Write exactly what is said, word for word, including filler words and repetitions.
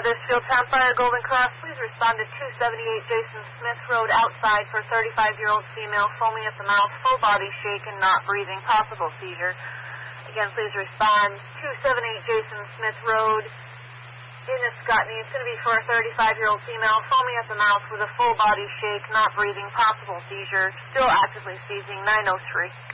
Weathersfield Town Fire, Golden Cross. Please respond to two seventy-eight Jason Smith Road outside for thirty-five-year-old female foaming at the mouth, full body shaken, not breathing, possible seizure. Again, please respond two seventy-eight Jason Smith Road in Escutney. It's going to be for a thirty-five-year-old female foaming at the mouth with a full body shake, not breathing, possible seizure, still actively seizing, nine oh three.